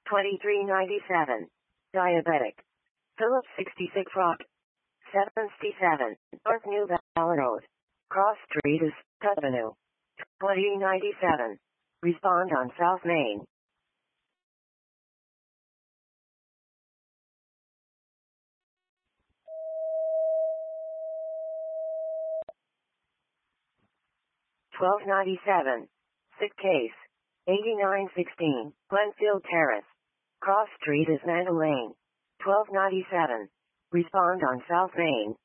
2397. Diabetic. Phillips 66 Rock. 77. North New Valley Road. Cross Street is Avenue. 2097. Respond on South Main. $12.97. Sick case. 8916. Glenfield Terrace. Cross Street is Mandalay Lane. $12.97. Respond on South Main.